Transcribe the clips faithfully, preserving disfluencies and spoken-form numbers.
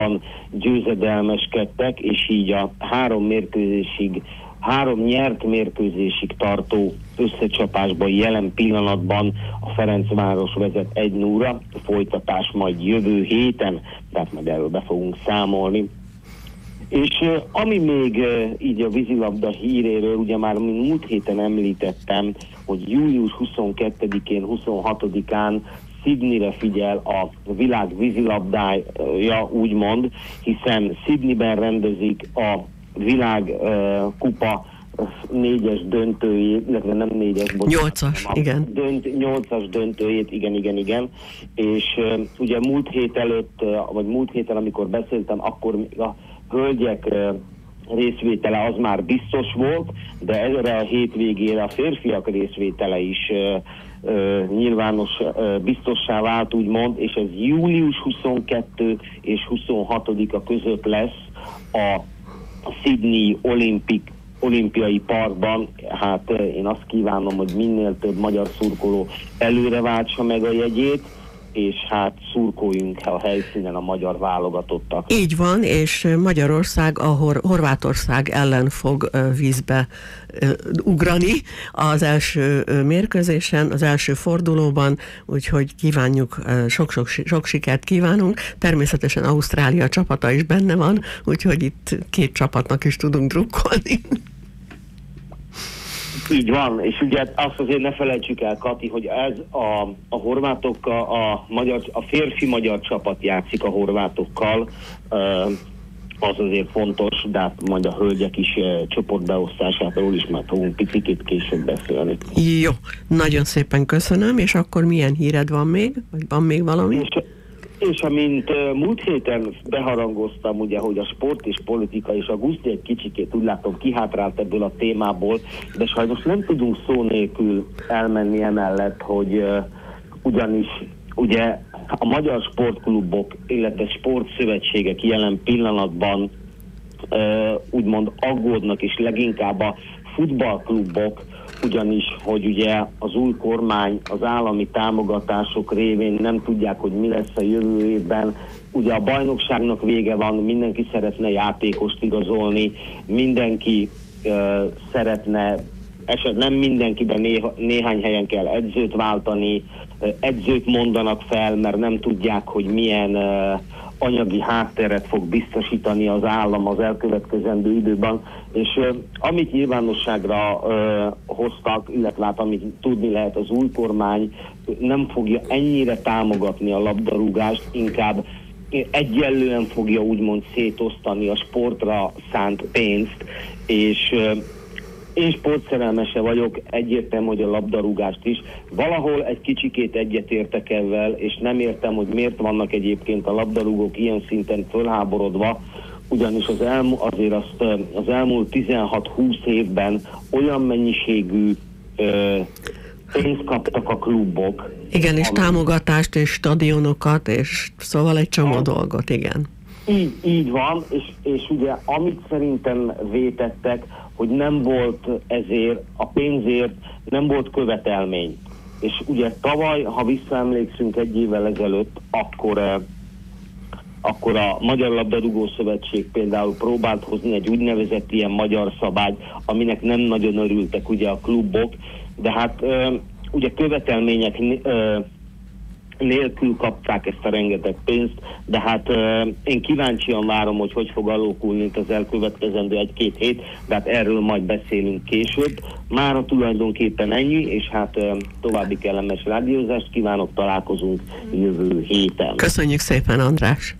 győzedelmeskedtek, és így a három mérkőzésig, három nyert mérkőzésig tartó összecsapásban jelen pillanatban a Ferencváros vezet egy nulla, folytatás majd jövő héten, tehát majd erről be fogunk számolni. És uh, ami még uh, így a vízilabda híréről, ugye már múlt héten említettem, hogy július huszonkettedikén, huszonhatodikán Sydneyre figyel a világ vízilabdája, úgymond, hiszen Sydneyben rendezik a világ uh, kupa négyes döntőjét, illetve nem négyes, bocsánat, nyolcas, igen. Dönt, nyolcas döntőjét, igen, igen, igen. És uh, ugye múlt hét előtt, uh, vagy múlt héten, amikor beszéltem, akkor még a hölgyek uh, részvétele az már biztos volt, de erre a hétvégére a férfiak részvétele is uh, uh, nyilvános uh, biztossá vált, úgymond, és ez július huszonkettő és huszonhatodika között lesz a Sydney Olympic olimpiai parkban. Hát én azt kívánom, hogy minél több magyar szurkoló előre váltsa meg a jegyét, és hát szurkoljunk a helyszínen a magyar válogatottak. Így van, és Magyarország a Hor- Horvátország ellen fog vízbe ugrani az első mérkőzésen, az első fordulóban, úgyhogy kívánjuk, sok-sok sok sikert kívánunk. Természetesen Ausztrália csapata is benne van, úgyhogy itt két csapatnak is tudunk drukkolni. Így van, és ugye azt azért ne felejtsük el, Kati, hogy ez a, a horvátokkal, a, magyar, a férfi magyar csapat játszik a horvátokkal, az azért fontos, de hát majd a hölgyek is csoportbeosztásáról is már fogunk picit később beszélni. Jó, nagyon szépen köszönöm, és akkor milyen híred van még? Vagy van még valami? És, és amint uh, múlt héten beharangoztam, ugye, hogy a sport és politika és a Guszti egy kicsikét úgy látom kihátrált ebből a témából, de sajnos nem tudunk szó nélkül elmenni emellett, hogy uh, ugyanis ugye a magyar sportklubok, illetve sportszövetségek jelen pillanatban uh, úgymond aggódnak, és leginkább a futballklubok, ugyanis, hogy ugye az új kormány az állami támogatások révén nem tudják, hogy mi lesz a jövő évben. Ugye a bajnokságnak vége van, mindenki szeretne játékost igazolni, mindenki uh, szeretne, eset nem mindenki, de néha, néhány helyen kell edzőt váltani, uh, edzőt mondanak fel, mert nem tudják, hogy milyen uh, anyagi hátteret fog biztosítani az állam az elkövetkezendő időben, és uh, amit nyilvánosságra uh, hoztak, illetve hát amit tudni lehet, az új kormány nem fogja ennyire támogatni a labdarúgást, inkább egyenlően fogja úgymond szétosztani a sportra szánt pénzt, és uh, én sportszerelmese vagyok, egyértelmű, hogy a labdarúgást is. Valahol egy kicsikét egyetértek ezzel, és nem értem, hogy miért vannak egyébként a labdarúgók ilyen szinten fölháborodva, ugyanis az elmú, azért azt, az elmúlt tizenhat-húsz évben olyan mennyiségű ö, pénzt kaptak a klubok. Igen, és ami... támogatást, és stadionokat, és szóval egy csomó a... dolgot, igen. Így, így van, és, és ugye amit szerintem vétettek, hogy nem volt ezért, a pénzért nem volt követelmény. És ugye tavaly, ha visszaemlékszünk egy évvel ezelőtt, akkor, akkor a Magyar Labdarúgó Szövetség például próbált hozni egy úgynevezett ilyen magyar szabályt, aminek nem nagyon örültek ugye a klubok, de hát ugye követelmények nélkül kapták ezt a rengeteg pénzt, de hát uh, én kíváncsian várom, hogy hogy fog alakulni itt az elkövetkezendő egy-két hét, de hát erről majd beszélünk később. Mára tulajdonképpen ennyi, és hát uh, további kellemes rádiózást kívánok, találkozunk jövő héten. Köszönjük szépen, András!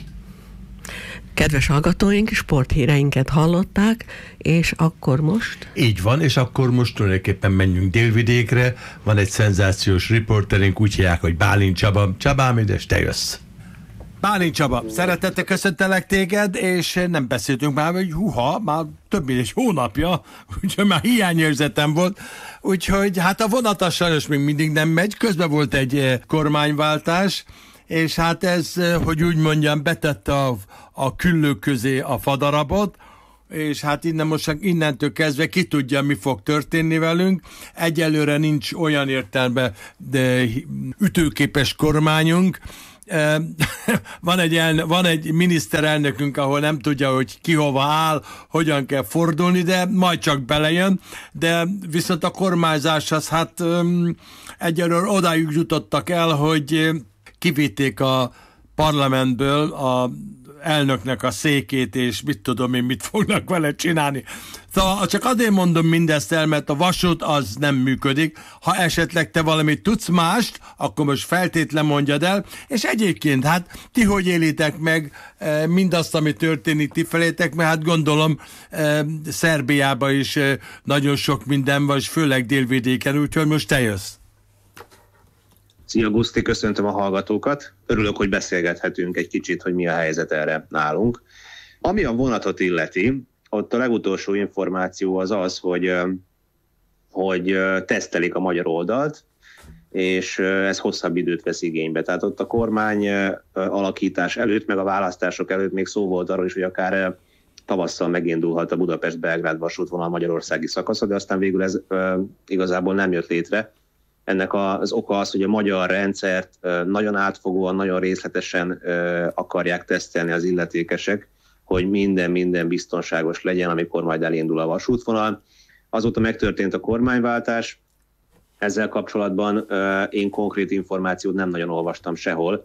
Kedves hallgatóink, sporthíreinket hallották, és akkor most... Így van, és akkor most tulajdonképpen menjünk délvidékre. Van egy szenzációs riporterünk, úgy hívják, hogy Bálint Csaba. Csabám, és te jössz. Bálint Csaba, szeretettel köszöntelek téged, és nem beszéltünk már, hogy huha, már több mint egy hónapja, úgyhogy már hiányérzetem volt. Úgyhogy hát a vonatás sajnos még mindig nem megy, közben volt egy kormányváltás, és hát ez, hogy úgy mondjam, betette a, a küllők közé a fadarabot, és hát innen most innentől kezdve ki tudja, mi fog történni velünk. Egyelőre nincs olyan értelemben de ütőképes kormányunk, van egy, elnö, van egy miniszterelnökünk, ahol nem tudja, hogy ki hova áll, hogyan kell fordulni, de majd csak belejön, de viszont a kormányzás az hát egyelőre odáig jutottak el, hogy kivitték a parlamentből a elnöknek a székét, és mit tudom én, mit fognak vele csinálni. Szóval csak azért mondom mindezt el, mert a vasút az nem működik. Ha esetleg te valamit tudsz mást, akkor most feltétlen mondjad el, és egyébként, hát ti hogy élitek meg e, mindazt, ami történik ti felétek, mert hát gondolom e, Szerbiában is e, nagyon sok minden van, és főleg délvidéken, úgyhogy most te jössz. Szia Guszti, köszöntöm a hallgatókat. Örülök, hogy beszélgethetünk egy kicsit, hogy mi a helyzet erre nálunk. Ami a vonatot illeti, ott a legutolsó információ az az, hogy, hogy tesztelik a magyar oldalt, és ez hosszabb időt vesz igénybe. Tehát ott a kormány alakítás előtt, meg a választások előtt még szó volt arról is, hogy akár tavasszal megindulhat a Budapest-Belgrád vasútvonal magyarországi szakasza, de aztán végül ez igazából nem jött létre. Ennek az oka az, hogy a magyar rendszert nagyon átfogóan, nagyon részletesen akarják tesztelni az illetékesek, hogy minden-minden biztonságos legyen, amikor majd elindul a vasútvonal. Azóta megtörtént a kormányváltás, ezzel kapcsolatban én konkrét információt nem nagyon olvastam sehol.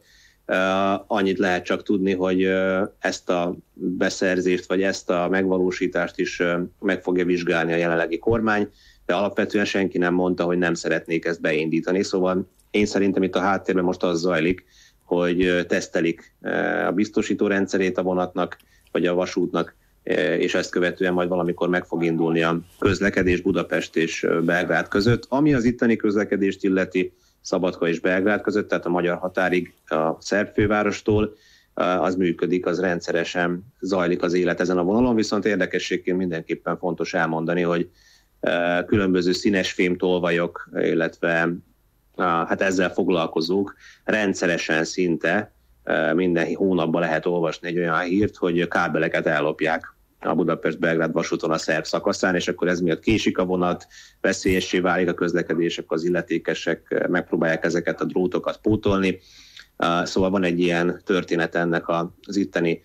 Annyit lehet csak tudni, hogy ezt a beszerzést, vagy ezt a megvalósítást is meg fogja vizsgálni a jelenlegi kormány, de alapvetően senki nem mondta, hogy nem szeretnék ezt beindítani. Szóval én szerintem itt a háttérben most az zajlik, hogy tesztelik a biztosító rendszerét a vonatnak, vagy a vasútnak, és ezt követően majd valamikor meg fog indulni a közlekedés Budapest és Belgrád között. Ami az itteni közlekedést illeti Szabadka és Belgrád között, tehát a magyar határig a szerb fővárostól, az működik, az rendszeresen zajlik az élet ezen a vonalon, viszont érdekességként mindenképpen fontos elmondani, hogy különböző színes fémtolvajok, illetve hát ezzel foglalkozók rendszeresen szinte minden hónapban lehet olvasni egy olyan hírt, hogy kábeleket ellopják a Budapest-Belgrád vasúton a szerb szakaszán, és akkor ez miatt késik a vonat, veszélyessé válik a közlekedések, az illetékesek megpróbálják ezeket a drótokat pótolni. Szóval van egy ilyen történet ennek az itteni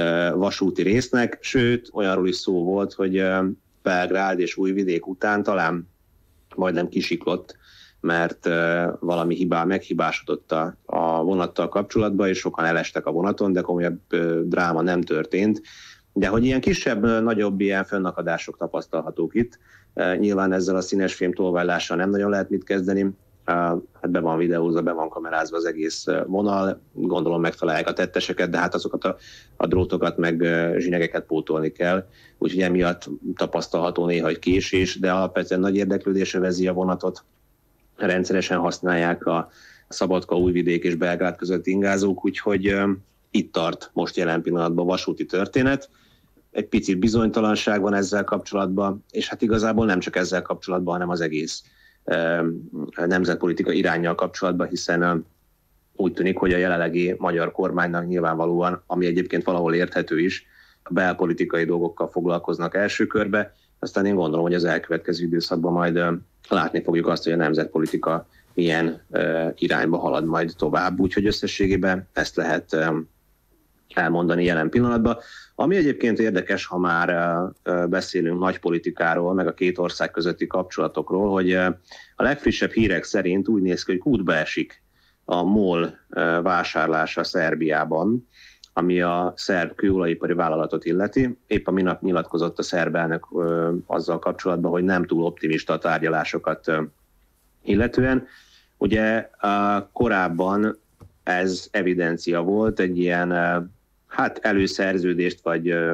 vasúti résznek, sőt, olyanról is szó volt, hogy Belgrád és Újvidék után talán majdnem kisiklott, mert valami hibá meghibásodott a, a vonattal kapcsolatban, és sokan elestek a vonaton, de komolyabb dráma nem történt. De hogy ilyen kisebb, nagyobb ilyen fönnakadások tapasztalhatók itt, nyilván ezzel a színes fém tolvajlással nem nagyon lehet mit kezdeni, hát be van videózva, be van kamerázva az egész vonal, gondolom megtalálják a tetteseket, de hát azokat a, a drótokat meg zsinyegeket pótolni kell, úgyhogy emiatt tapasztalható néha egy késés, de alapvetően nagy érdeklődésre vezi a vonatot, rendszeresen használják a Szabadka, Újvidék és Belgrád között ingázók, úgyhogy uh, itt tart most jelen pillanatban vasúti történet. Egy picit bizonytalanság van ezzel kapcsolatban, és hát igazából nem csak ezzel kapcsolatban, hanem az egész uh, nemzetpolitika iránnyal kapcsolatban, hiszen uh, úgy tűnik, hogy a jelenlegi magyar kormánynak nyilvánvalóan, ami egyébként valahol érthető is, a belpolitikai dolgokkal foglalkoznak első körbe, aztán én gondolom, hogy az elkövetkező időszakban majd uh, látni fogjuk azt, hogy a nemzetpolitika milyen uh, irányba halad majd tovább, úgyhogy összességében ezt lehet um, elmondani jelen pillanatban. Ami egyébként érdekes, ha már uh, beszélünk nagy politikáról, meg a két ország közötti kapcsolatokról, hogy uh, a legfrissebb hírek szerint úgy néz ki, hogy kútba esik a MOL uh, vásárlása Szerbiában, ami a szerb kőolajipari vállalatot illeti. Épp a minap nyilatkozott a szerb elnök ö, azzal kapcsolatban, hogy nem túl optimista a tárgyalásokat ö, illetően. Ugye ö, korábban ez evidencia volt, egy ilyen ö, hát előszerződést vagy ö,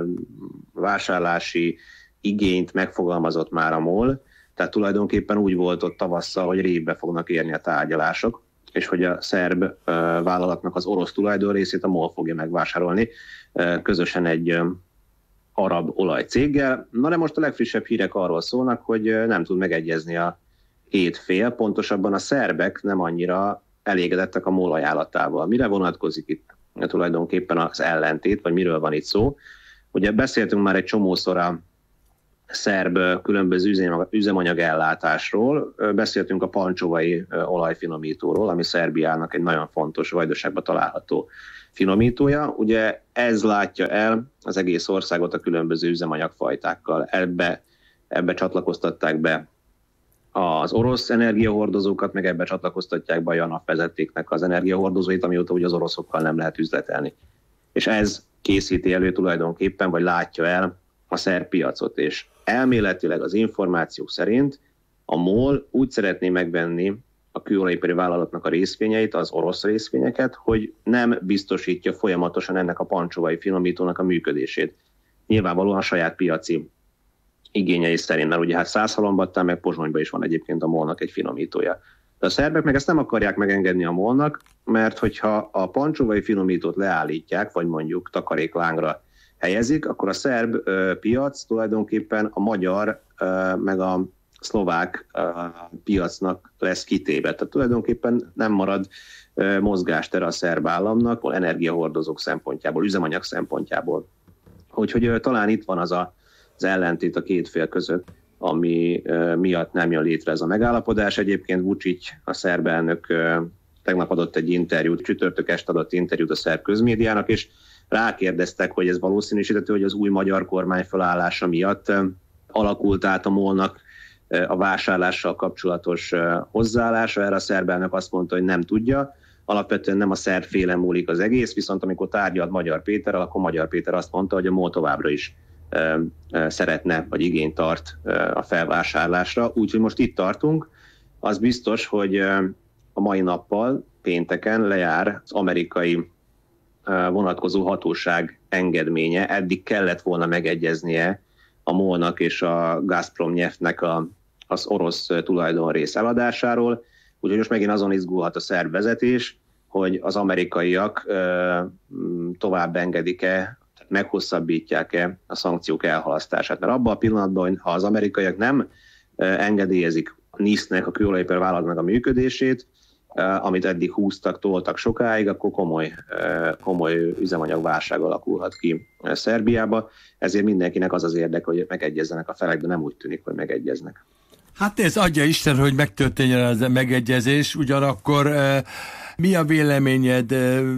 vásárlási igényt megfogalmazott már a MOL, tehát tulajdonképpen úgy volt ott tavasszal, hogy révbe fognak érni a tárgyalások, és hogy a szerb uh, vállalatnak az orosz tulajdonrészét a MOL fogja megvásárolni uh, közösen egy uh, arab olajcéggel. Na de most a legfrissebb hírek arról szólnak, hogy uh, nem tud megegyezni a két fél, pontosabban a szerbek nem annyira elégedettek a MOL ajánlatával. Mire vonatkozik itt uh, tulajdonképpen az ellentét, vagy miről van itt szó? Ugye beszéltünk már egy csomószor a szerb különböző üzemanyagellátásról. Beszéltünk a pancsovai olajfinomítóról, ami Szerbiának egy nagyon fontos Vajdaságban található finomítója. Ugye ez látja el az egész országot a különböző üzemanyagfajtákkal. Ebbe, ebbe csatlakoztatták be az orosz energiahordozókat, meg ebbe csatlakoztatják be a JANAF vezetéknek az energiahordozóit, amióta ugye az oroszokkal nem lehet üzletelni. És ez készíti elő tulajdonképpen, vagy látja el a szerb piacot, és elméletileg az információk szerint a MOL úgy szeretné megvenni a kőolajipari vállalatnak a részvényeit, az orosz részvényeket, hogy nem biztosítja folyamatosan ennek a pancsovai finomítónak a működését. Nyilvánvalóan a saját piaci igényei szerint, mert ugye hát Szászhalombattán meg Pozsonyban is van egyébként a MOL-nak egy finomítója. De a szerbek meg ezt nem akarják megengedni a MOL-nak, mert hogyha a pancsovai finomítót leállítják, vagy mondjuk takaréklángra helyezik, akkor a szerb ö, piac tulajdonképpen a magyar ö, meg a szlovák ö, piacnak lesz kitéve. Tehát tulajdonképpen nem marad ö, mozgástere a szerb államnak, energiahordozók szempontjából, üzemanyag szempontjából. Úgyhogy ö, talán itt van az a, az ellentét a két fél között, ami ö, miatt nem jön létre ez a megállapodás. Egyébként Vučić, a szerb elnök ö, tegnap adott egy interjút, csütörtök este adott interjút a szerb közmédiának, és rákérdeztek, hogy ez valószínűsíthető, hogy az új magyar kormány felállása miatt alakult át a MOL-nak a vásárlással kapcsolatos hozzáállása. Erre a szerb elnök azt mondta, hogy nem tudja. Alapvetően nem a szerb félen múlik az egész, viszont amikor tárgyalt Magyar Péterrel, akkor Magyar Péter azt mondta, hogy a MOL továbbra is szeretne, vagy igényt tart a felvásárlásra. Úgyhogy most itt tartunk. Az biztos, hogy a mai nappal, pénteken lejár az amerikai vonatkozó hatóság engedménye. Eddig kellett volna megegyeznie a MOL-nak és a Gazprom Nyeftnek a, az orosz tulajdonrész eladásáról. Úgyhogy most megint azon izgulhat a szerb vezetés, hogy az amerikaiak ö, tovább engedik-e, meghosszabbítják-e a szankciók elhalasztását. Mert abban a pillanatban, ha az amerikaiak nem ö, engedélyezik a nisznek, a kőolajipari vállalatnak a működését, amit eddig húztak, toltak sokáig, akkor komoly, komoly üzemanyagválság alakulhat ki Szerbiába. Ezért mindenkinek az az érdek, hogy megegyezzenek a felek, de nem úgy tűnik, hogy megegyeznek. Hát ez adja Isten, hogy megtörténjen ez a megegyezés, ugyanakkor mi a véleményed,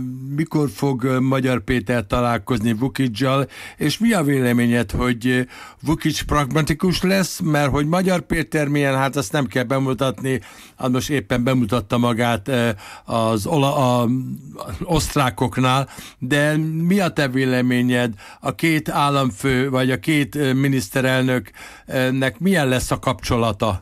mikor fog Magyar Péter találkozni Vučićsal, és mi a véleményed, hogy Vučić pragmatikus lesz, mert hogy Magyar Péter milyen, hát azt nem kell bemutatni, hát most éppen bemutatta magát az, ola, az osztrákoknál, de mi a te véleményed, a két államfő, vagy a két miniszterelnöknek milyen lesz a kapcsolata?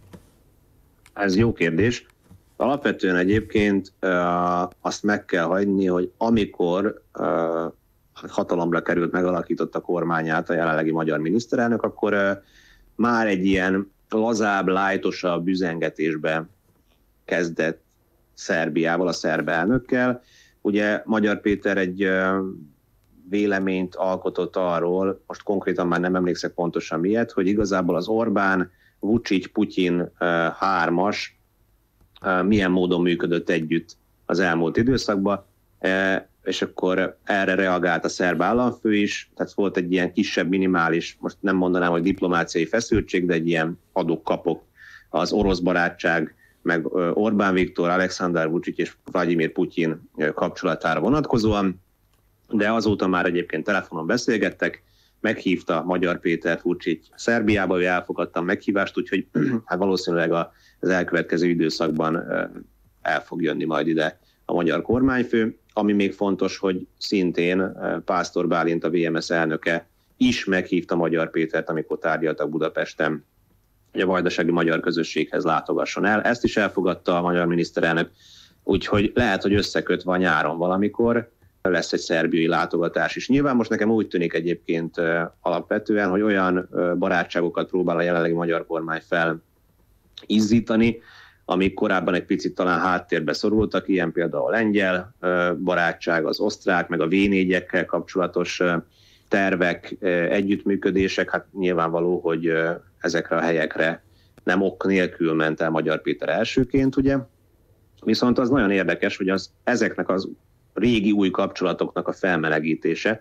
Ez jó kérdés. Alapvetően egyébként uh, azt meg kell hagyni, hogy amikor uh, hatalomra került, megalakította kormányát a jelenlegi magyar miniszterelnök, akkor uh, már egy ilyen lazább, lájtosabb üzengetésbe kezdett Szerbiával, a szerb elnökkel. Ugye Magyar Péter egy uh, véleményt alkotott arról, most konkrétan már nem emlékszek pontosan miért, hogy igazából az Orbán, Vučić, Putyin uh, hármas milyen módon működött együtt az elmúlt időszakban, és akkor erre reagált a szerb államfő is, tehát volt egy ilyen kisebb, minimális, most nem mondanám, hogy diplomáciai feszültség, de egy ilyen adok-kapok az orosz barátság, meg Orbán Viktor, Alexander Vučić és Vladimir Putyin kapcsolatára vonatkozóan, de azóta már egyébként telefonon beszélgettek, meghívta Magyar Pétert Vučić Szerbiába, ő elfogadta a meghívást, úgyhogy hát valószínűleg az elkövetkező időszakban el fog jönni majd ide a magyar kormányfő. Ami még fontos, hogy szintén Pásztor Bálint, a vé em es elnöke is meghívta Magyar Pétert, amikor tárgyaltak Budapesten, hogy a vajdasági magyar közösséghez látogasson el. Ezt is elfogadta a magyar miniszterelnök, úgyhogy lehet, hogy összekötve a nyáron valamikor lesz egy szerbiai látogatás is. Nyilván most nekem úgy tűnik egyébként alapvetően, hogy olyan barátságokat próbál a jelenlegi magyar kormány felizzítani, amik korábban egy picit talán háttérbe szorultak, ilyen például a lengyel barátság, az osztrák, meg a vé négyekkel kapcsolatos tervek, együttműködések. Hát nyilvánvaló, hogy ezekre a helyekre nem ok nélkül ment el Magyar Péter elsőként, ugye. Viszont az nagyon érdekes, hogy az, ezeknek az régi új kapcsolatoknak a felmelegítése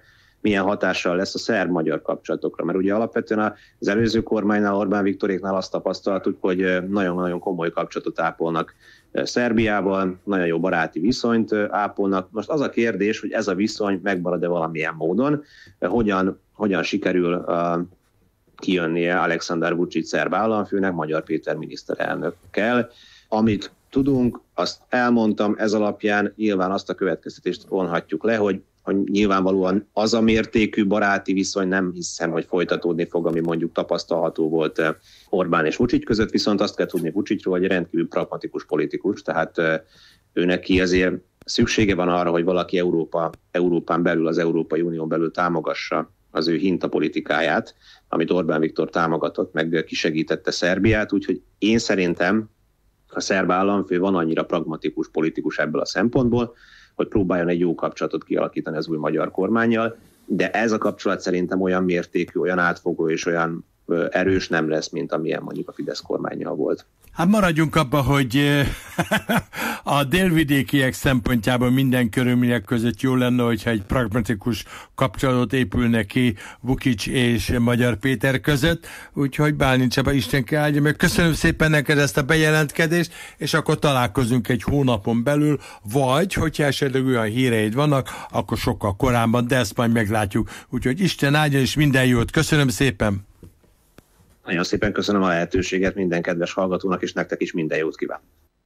milyen hatással lesz a szerb-magyar kapcsolatokra. Mert ugye alapvetően az előző kormánynál, Orbán Viktoréknál azt tapasztaltuk, hogy nagyon-nagyon komoly kapcsolatot ápolnak Szerbiával, nagyon jó baráti viszonyt ápolnak. Most az a kérdés, hogy ez a viszony megmarad-e valamilyen módon, hogyan, hogyan sikerül uh, kijönnie Aleksandar Vučić szerb államfőnek, Magyar Péter miniszterelnökkel. Amit tudunk, azt elmondtam, ez alapján nyilván azt a következtetést vonhatjuk le, hogy, hogy nyilvánvalóan az a mértékű baráti viszony nem hiszem, hogy folytatódni fog, ami mondjuk tapasztalható volt Orbán és Vučić között, viszont azt kell tudni Vučićról, hogy rendkívül pragmatikus politikus, tehát ő neki azért szüksége van arra, hogy valaki Európa, Európán belül, az Európai Unión belül támogassa az ő hinta politikáját, amit Orbán Viktor támogatott, meg kisegítette Szerbiát, úgyhogy én szerintem a szerb államfő van annyira pragmatikus politikus ebből a szempontból, hogy próbáljon egy jó kapcsolatot kialakítani az új magyar kormánnyal, de ez a kapcsolat szerintem olyan mértékű, olyan átfogó és olyan erős nem lesz, mint amilyen mondjuk a Fidesz kormánnyal volt. Hát maradjunk abba, hogy a délvidékiek szempontjából minden körülmények között jó lenne, hogyha egy pragmatikus kapcsolatot épülne ki Vučić és Magyar Péter között, úgyhogy Bálint Csaba, Isten áldja meg. Köszönöm szépen neked ezt a bejelentkezést, és akkor találkozunk egy hónapon belül, vagy, hogyha esetleg olyan híreid vannak, akkor sokkal korábban, de ezt majd meglátjuk. Úgyhogy Isten áldja, és minden jót. Köszönöm szépen! Nagyon szépen köszönöm a lehetőséget minden kedves hallgatónak, és nektek is minden jót kíván.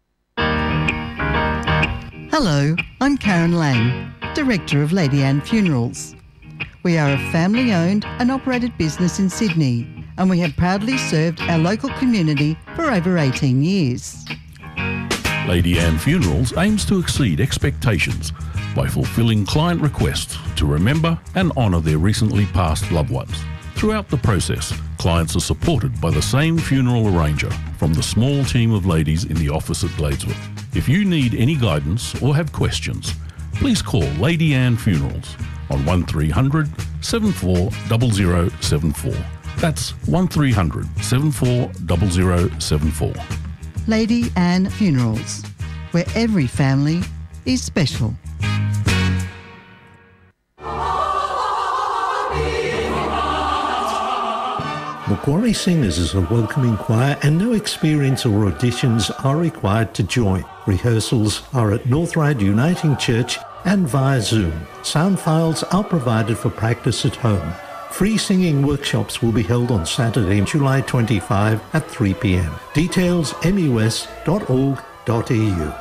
Hello, I'm Karen Lang, Director of Lady Anne Funerals. We are a family-owned and operated business in Sydney, and we have proudly served our local community for over eighteen years. Lady Anne Funerals aims to exceed expectations by fulfilling client requests to remember and honour their recently passed loved ones. Throughout the process, clients are supported by the same funeral arranger from the small team of ladies in the office at Gladeswood. If you need any guidance or have questions, please call Lady Anne Funerals on one three hundred, seven four zero zero seven four. That's one three hundred, seven four zero zero seven four. Lady Anne Funerals, where every family is special. Macquarie Singers is a welcoming choir and no experience or auditions are required to join. Rehearsals are at North Ryde Uniting Church and via Zoom. Sound files are provided for practice at home. Free singing workshops will be held on Saturday, July twenty-fifth at three p.m. Details m u s dot org dot e u.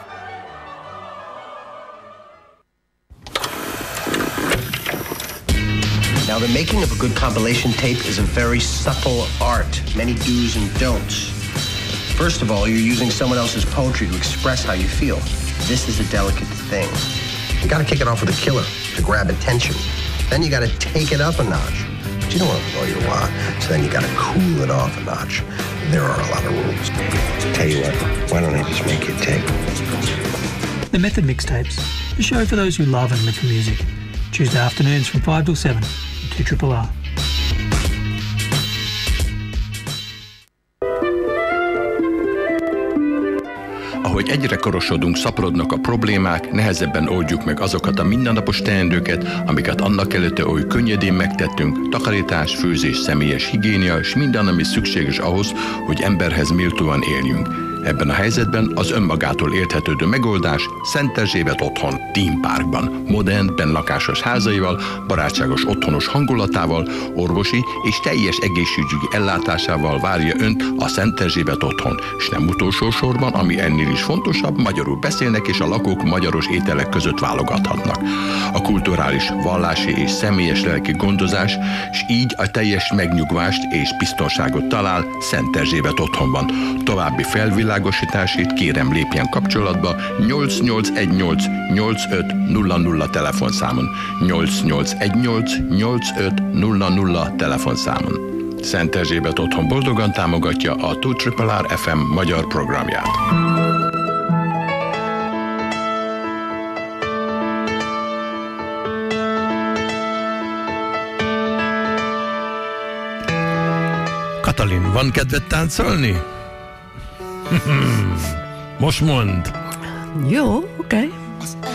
Now, the making of a good compilation tape is a very subtle art, many do's and don'ts. First of all, you're using someone else's poetry to express how you feel. This is a delicate thing. You gotta kick it off with a killer to grab attention. Then you gotta take it up a notch. But you don't want to blow your wad, so then you gotta cool it off a notch. There are a lot of rules. Tell you what, why don't I just make you a tape? The Method Mixtapes, a show for those who love and live for music. Tuesday afternoons from five till seven. two R R R. Ahogy egyre korosodunk, szaporodnak a problémák, nehezebben oldjuk meg azokat a mindennapos teendőket, amiket annak előtte oly könnyedén megtettünk, takarítás, főzés, személyes higiénia, és minden, ami szükséges ahhoz, hogy emberhez méltóan éljünk. Ebben a helyzetben az önmagától érthetődő megoldás Szent Erzsébet otthon, Theme Parkban, modern, bennlakásos házaival, barátságos otthonos hangulatával, orvosi és teljes egészségügyi ellátásával várja önt a Szent Erzsébet otthon, és nem utolsó sorban, ami ennél is fontosabb, magyarul beszélnek és a lakók magyaros ételek között válogathatnak. A kulturális, vallási és személyes lelki gondozás, és így a teljes megnyugvást és biztonságot talál Szent Erzsébet otthonban. További felvilágosításért kérem lépjen kapcsolatba nyolc nyolc egy nyolc nyolc öt nulla nulla telefonszámon. nyolc nyolc egy nyolc nyolc öt nulla nulla telefonszámon. Szent Erzsébet otthon boldogan támogatja a kettő R R R ef em magyar programját. Katalin, van kedved táncolni? Most mondd! Jó, oké. Okay.